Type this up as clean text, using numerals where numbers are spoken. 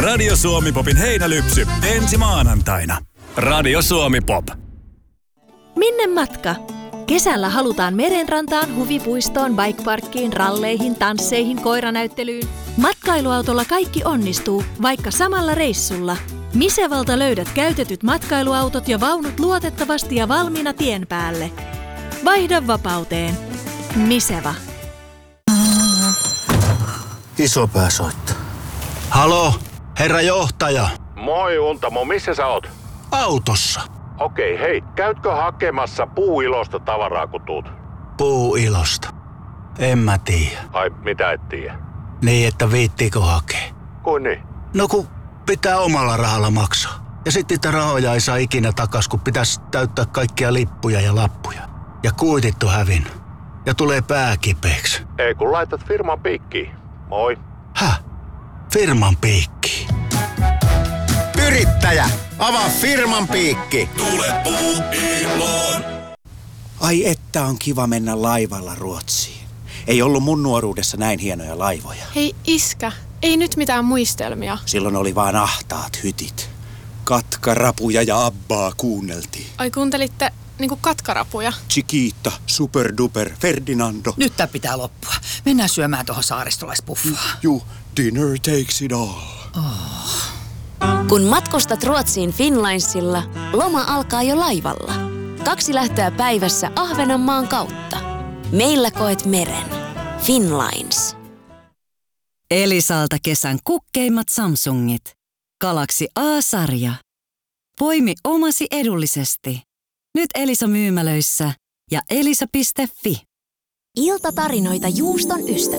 Radio Suomi Popin heinälypsy ensi maanantaina. Radio Suomi Pop. Minne matka? Kesällä halutaan merenrantaan, huvipuistoon, bikeparkkiin, ralleihin, tansseihin, koiranäyttelyyn. Matkailuautolla kaikki onnistuu, vaikka samalla reissulla. Misevalta löydät käytetyt matkailuautot ja vaunut luotettavasti ja valmiina tien päälle. Vaihda vapauteen. Miseva. Isopää soittaa. Halo, herra johtaja. Moi Untamo, missä sä oot? Autossa. Okei, hei, käytkö hakemassa Puuilosta tavaraa kun tuut? Puuilosta. En mä tiedä. Ai, mitä et tiedä? Niin, että viittiikö hakea? Kuin niin? No kun pitää omalla rahalla maksaa. Ja sitten niitä rahoja ei saa ikinä takas, kun pitäisi täyttää kaikkia lippuja ja lappuja. Ja kuitit on hävinnyt. Ja tulee pää kipeäksi. Ei kun laitat firman piikkiin. Moi. Häh? Firman piikki. Yrittäjä, avaa firman piikki. Tule Puuiloon. Ai että on kiva mennä laivalla Ruotsiin. Ei ollut mun nuoruudessa näin hienoja laivoja. Hei iskä, ei nyt mitään muistelmia. Silloin oli vaan ahtaat hytit. Katkarapuja ja Abbaa kuunneltiin. Ai kuuntelitte niinku katkarapuja? Chiquita, Super Duper, Ferdinando. Nyt tää pitää loppua. Mennään syömään tuohon saaristolaispuffaan. Dinner takes it all. Kun matkustat Ruotsiin Finnlinesilla, loma alkaa jo laivalla. 2 lähtöä päivässä Ahvenanmaan kautta. Meillä koet meren. Finnlines. Elisalta kesän kukkeimmat Samsungit. Galaxy A-sarja. Poimi omasi edullisesti. Nyt Elisa myymälöissä ja elisa.fi. Iltatarinoita juuston ystäville.